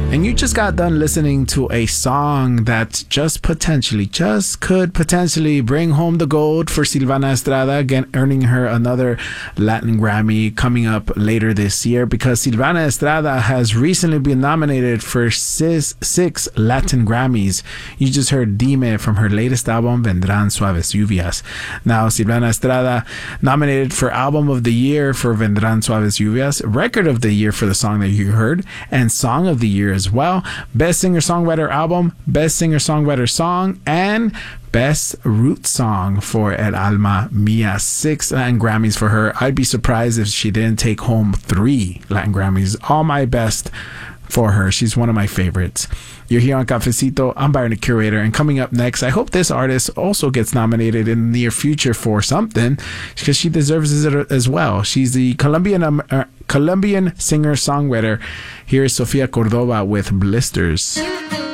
And you just got done listening to a song that could potentially bring home the gold for Silvana Estrada, again earning her another Latin Grammy coming up later this year, because Silvana Estrada has recently been nominated for six Latin Grammys. You just heard Dime from her latest album, Vendrán Suaves Lluvias. Now, Silvana Estrada nominated for Album of the Year for Vendrán Suaves Lluvias, Record of the Year for the song that you heard, and Song of the Year as well. Best Singer-Songwriter Album, Best Singer-Songwriter Song, and Best Root Song for El Alma Mia. 6 Latin Grammys for her. I'd be surprised if she didn't take home 3 Latin Grammys. All my best for her. She's one of my favorites. You're here on Cafecito. I'm Byron the Curator, and coming up next, I hope this artist also gets nominated in the near future for something, because she deserves it as well. She's the Colombian singer-songwriter. Here is Sofia Cordova with Blisters.